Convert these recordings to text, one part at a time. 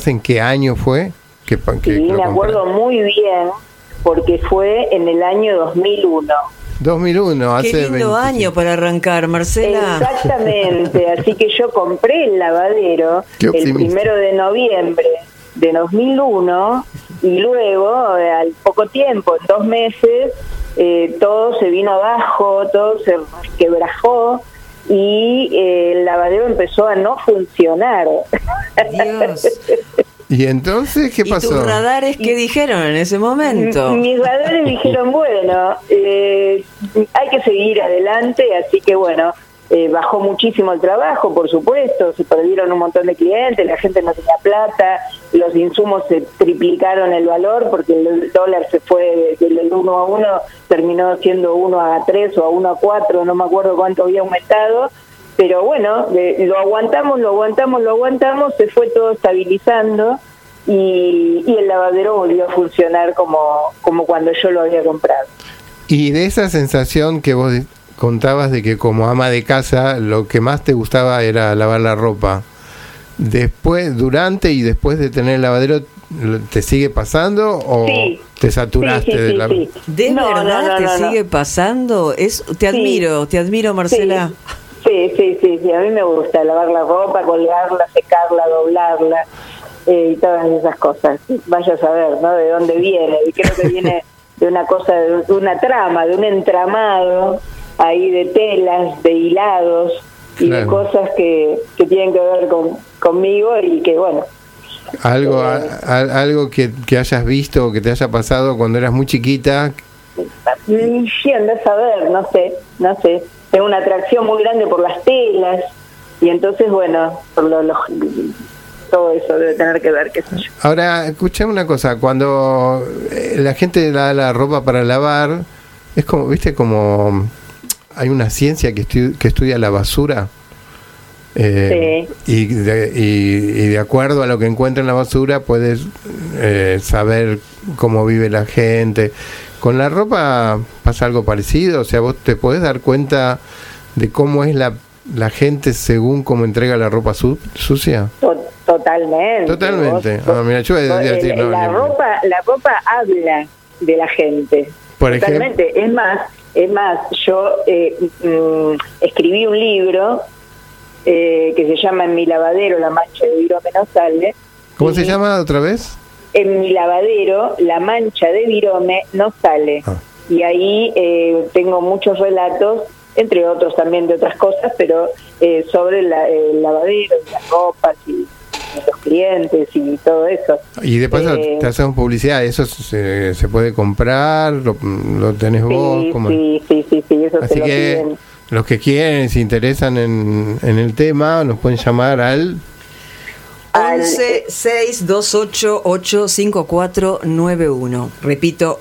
en qué año fue? Sí, me acuerdo muy bien, porque fue en el año 2001. 2001, hace Qué lindo 25 año para arrancar, Marcela. Exactamente, así que yo compré el lavadero el 1 de noviembre de 2001 y luego, al poco tiempo, en 2 meses, todo se vino abajo, todo se quebrajó y el lavadero empezó a no funcionar. Dios. ¿Y entonces qué pasó? ¿Y tus radares qué dijeron en ese momento? Mis radares dijeron, bueno, hay que seguir adelante, así que bueno, bajó muchísimo el trabajo, por supuesto, se perdieron un montón de clientes, la gente no tenía plata, los insumos se triplicaron el valor porque el dólar se fue del 1 a 1, terminó siendo 1 a 3 o a 1 a 4, no me acuerdo cuánto había aumentado. Pero bueno, lo aguantamos, se fue todo estabilizando y el lavadero volvió a funcionar como cuando yo lo había comprado. Y de esa sensación que vos contabas de que como ama de casa lo que más te gustaba era lavar la ropa, después, durante y después de tener el lavadero, ¿te sigue pasando o sí, te saturaste de la... Sí. ¿De verdad te sigue pasando? Te admiro, Marcela. Sí, a mí me gusta lavar la ropa, colgarla, secarla, doblarla y todas esas cosas. Vaya a saber, ¿no? De dónde viene. Y creo que viene de una cosa, de una trama, de un entramado ahí de telas, de hilados y de cosas que tienen que ver conmigo y que, bueno. Algo que hayas visto o que te haya pasado cuando eras muy chiquita. Sí, andás a ver, no sé. Tengo una atracción muy grande por las telas y entonces, bueno, por todo eso debe tener que ver, qué sé yo. Ahora, escuchame una cosa, cuando la gente da la ropa para lavar, es como, viste, como hay una ciencia que estudia la basura. Sí. Y de acuerdo a lo que encuentra en la basura puedes saber cómo vive la gente. ¿Con la ropa pasa algo parecido? O sea, ¿vos te podés dar cuenta de cómo es la gente según cómo entrega la ropa sucia? Totalmente. Mira, yo voy a decir, la ropa habla de la gente. Por totalmente. ejemplo, Es más, yo escribí un libro que se llama En mi lavadero, la mancha de virome no sale. ¿Cómo se llama otra vez? En mi lavadero, la mancha de virome no sale. Y ahí tengo muchos relatos, entre otros también de otras cosas, pero sobre el lavadero, las ropas y los clientes y todo eso. Y después te hacemos publicidad, ¿eso se puede comprar? ¿Lo tenés vos? Sí, eso así se lo que piden. Los que quieren, se interesan en el tema, nos pueden llamar al 11-628-85491. Repito,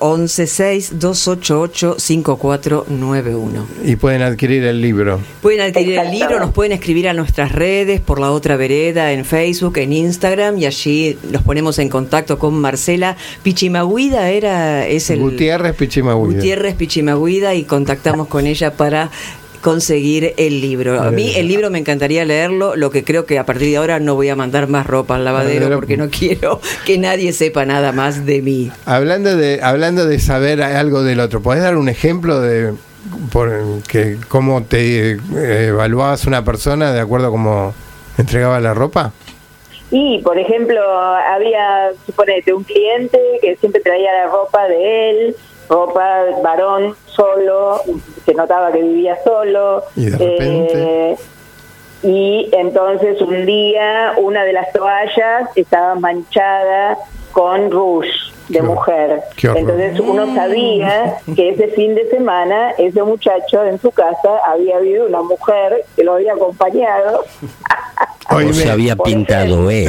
11-628-85491. Y pueden adquirir el libro. Pueden adquirir el libro, nos pueden escribir a nuestras redes, por La Otra Vereda, en Facebook, en Instagram, y allí los ponemos en contacto con Marcela Pichimahuida, Gutiérrez Pichimahuida, y contactamos con ella para conseguir el libro. A mí el libro me encantaría leerlo, lo que creo que a partir de ahora no voy a mandar más ropa al lavadero porque no quiero que nadie sepa nada más de mí. Hablando de saber algo del otro, ¿podés dar un ejemplo de cómo te evaluabas una persona de acuerdo a cómo entregaba la ropa? Y, por ejemplo, había, suponete, un cliente que siempre traía la ropa de él, ropa varón solo, se notaba que vivía solo. Y de repente... y entonces un día una de las toallas estaba manchada con rouge de mujer. Entonces uno sabía que ese fin de semana ese muchacho en su casa había habido una mujer que lo había acompañado. O se había pintado él.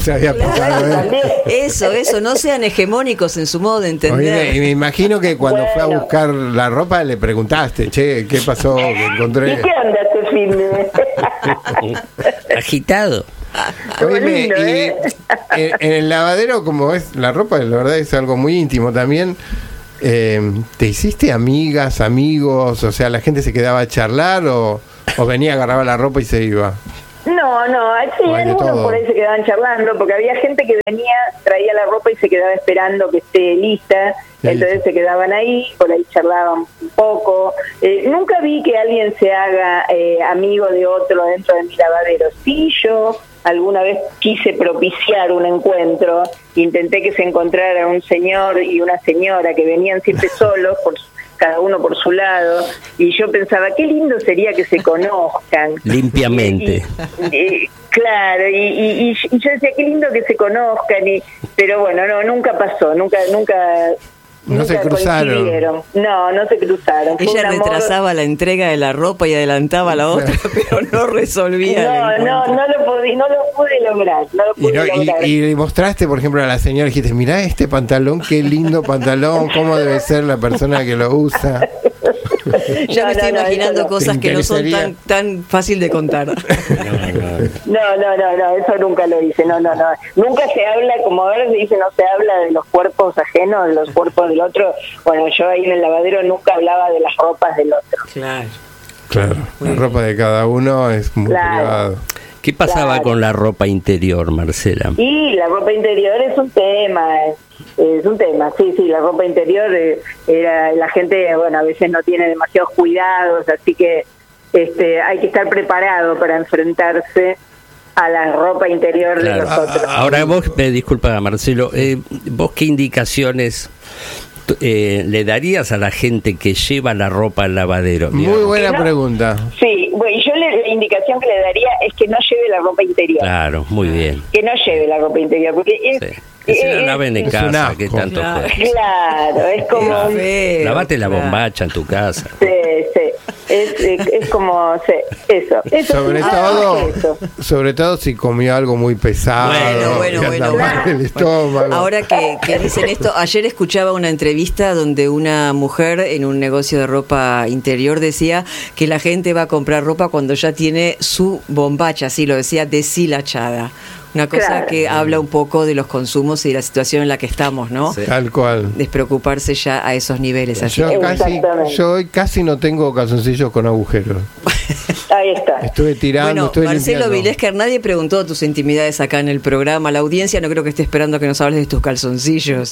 Eso, no sean hegemónicos en su modo de entender. Oye, me imagino que cuando fue a buscar la ropa le preguntaste, che, ¿qué pasó? Que encontré... ¿Y qué onda este fin de agitado? Oye, en el lavadero, como es la ropa, la verdad es algo muy íntimo también. ¿Te hiciste amigas, amigos? O sea, ¿la gente se quedaba a charlar o venía, agarraba la ropa y se iba? No, sí, algunos por ahí se quedaban charlando, porque había gente que venía, traía la ropa y se quedaba esperando que esté lista, entonces se quedaban ahí, por ahí charlaban un poco. Nunca vi que alguien se haga amigo de otro dentro de mi lavadero. Sí, yo alguna vez quise propiciar un encuentro, intenté que se encontrara un señor y una señora que venían siempre solos, cada uno por su lado, y yo pensaba, qué lindo sería que se conozcan. Limpiamente. Claro, y yo decía, qué lindo que se conozcan, pero bueno, no, nunca pasó, nunca no se cruzaron. No se cruzaron. Ella retrasaba la entrega de la ropa y adelantaba la otra, pero no resolvía. No lo pude lograr. Y mostraste, por ejemplo, a la señora, dijiste, mirá este pantalón, qué lindo pantalón, cómo debe ser la persona que lo usa. Ya me estoy imaginando cosas que no son tan fácil de contar. No, eso nunca lo hice, no. Nunca se habla, como ahora se dice, no se habla de los cuerpos ajenos, de los cuerpos del otro. Bueno, yo ahí en el lavadero nunca hablaba de las ropas del otro. Claro, la ropa de cada uno es muy privado. ¿Qué pasaba con la ropa interior, Marcela? Y la ropa interior es un tema, sí, la ropa interior era la gente, bueno, a veces no tiene demasiados cuidados, así que hay que estar preparado para enfrentarse a la ropa interior de los otros. Ahora vos, disculpa Marcelo, ¿vos qué indicaciones le darías a la gente que lleva la ropa al lavadero? Digamos? Muy buena pregunta. Sí, bueno, yo la indicación que le daría es que no lleve la ropa interior. Claro, muy bien. Que no lleve la ropa interior, porque que se la laven en casa, que tanto Claro, es como... Lavate la bombacha en tu casa. Sí. Es como eso sobre todo si comió algo muy pesado. Bueno. El estómago. Ahora que dicen esto, ayer escuchaba una entrevista donde una mujer en un negocio de ropa interior decía que la gente va a comprar ropa cuando ya tiene su bombacha, así lo decía, deshilachada. Una cosa que habla un poco de los consumos y de la situación en la que estamos, ¿no? Sí. Tal cual. Despreocuparse ya a esos niveles. Así yo hoy casi no tengo calzoncillos con agujeros. Ahí está. Estuve tirando, Marcelo Vilesker, nadie preguntó tus intimidades acá en el programa. La audiencia no creo que esté esperando que nos hables de tus calzoncillos.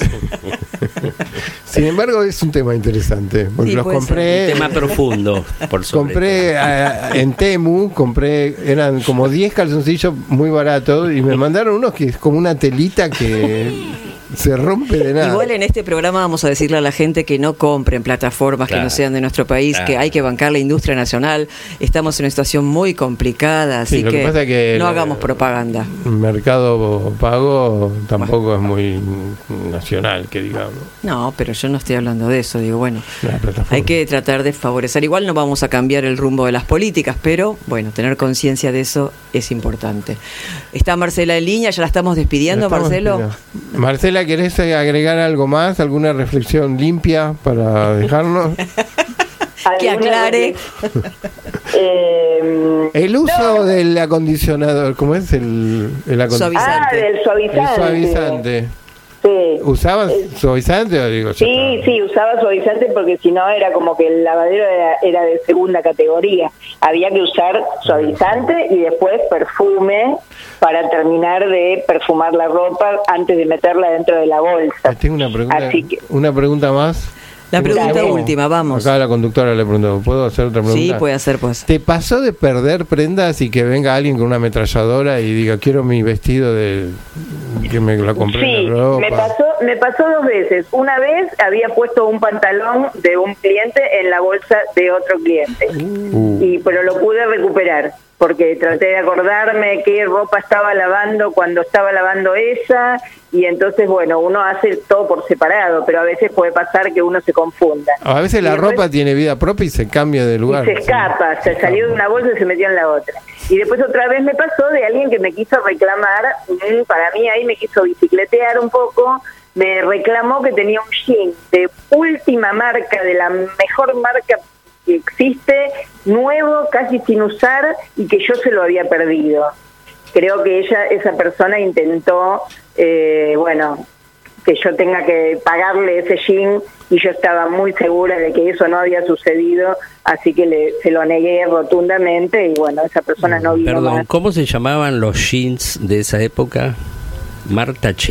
Sin embargo, es un tema interesante. Porque los compré. Un tema profundo, por sobre compré en Temu, eran como 10 calzoncillos muy baratos y me mandaron unos que es como una telita que se rompe de nada. Igual en este programa vamos a decirle a la gente que no compren plataformas que no sean de nuestro país, que hay que bancar la industria nacional. Estamos en una situación muy complicada, así que no hagamos propaganda. El mercado pago tampoco es muy nacional, que digamos. No, pero yo no estoy hablando de eso. Digo, bueno, hay que tratar de favorecer. Igual no vamos a cambiar el rumbo de las políticas, pero bueno, tener conciencia de eso es importante. Está Marcela en línea, ya la estamos despidiendo, Marcelo. Marcela, ¿querés agregar algo más? ¿Alguna reflexión limpia para dejarnos? Que aclare. El uso del acondicionador, ¿cómo es? El suavizante. Del suavizante. El suavizante. Sí. ¿Usabas suavizante o digo? Sí, usaba suavizante porque si no era como que el lavadero era de segunda categoría. Había que usar suavizante y después perfume para terminar de perfumar la ropa antes de meterla dentro de la bolsa. Tengo una pregunta más. La pregunta última, vamos. Acá la conductora le preguntó, ¿puedo hacer otra pregunta? Sí, puede hacer, pues. ¿Te pasó de perder prendas y que venga alguien con una ametralladora y diga, quiero mi vestido que me la compré en la ropa? Me pasó 2 veces. Una vez había puesto un pantalón de un cliente en la bolsa de otro cliente. Pero lo pude recuperar, porque traté de acordarme qué ropa estaba lavando cuando estaba lavando esa, y entonces, bueno, uno hace todo por separado, pero a veces puede pasar que uno se confunda. A veces la ropa tiene vida propia y se cambia de lugar. Y se escapa, se salió de una bolsa y se metió en la otra. Y después otra vez me pasó de alguien que me quiso reclamar, para mí ahí me quiso bicicletear un poco, me reclamó que tenía un jean de última marca, de la mejor marca que existe, nuevo, casi sin usar, y que yo se lo había perdido. Creo que esa persona intentó, que yo tenga que pagarle ese jean, y yo estaba muy segura de que eso no había sucedido, así que se lo negué rotundamente, y bueno, esa persona no vino Perdón, más. ¿cómo se llamaban los jeans de esa época? Marta